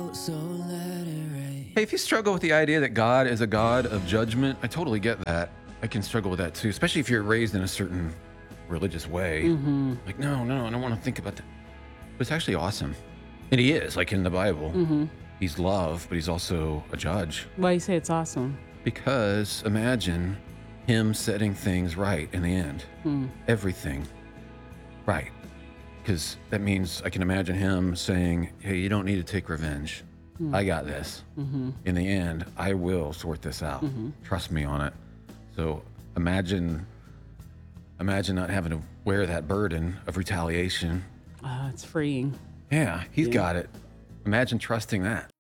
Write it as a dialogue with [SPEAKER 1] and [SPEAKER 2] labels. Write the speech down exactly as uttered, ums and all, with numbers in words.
[SPEAKER 1] fault, so let it rain.
[SPEAKER 2] Hey, if you struggle with the idea that God is a God of judgment, I totally get that. I can struggle with that too, especially if you're raised in a certain religious way.
[SPEAKER 3] Mm-hmm.
[SPEAKER 2] Like, no, no, I don't want to think about that. But it's actually awesome. And he is, like in the Bible.
[SPEAKER 3] Mm-hmm.
[SPEAKER 2] He's love, but he's also a judge.
[SPEAKER 3] Why you say it's awesome?
[SPEAKER 2] Because imagine him setting things right in the end.
[SPEAKER 3] Mm.
[SPEAKER 2] Everything right. Because that means I can imagine him saying, hey, you don't need to take revenge.
[SPEAKER 3] Mm.
[SPEAKER 2] I got this.
[SPEAKER 3] Mm-hmm.
[SPEAKER 2] In the end, I will sort this out.
[SPEAKER 3] Mm-hmm.
[SPEAKER 2] Trust me on it. So imagine, imagine not having to wear that burden of retaliation.
[SPEAKER 3] Uh, it's freeing.
[SPEAKER 2] Yeah, he's
[SPEAKER 3] Yeah.
[SPEAKER 2] got it. Imagine trusting that.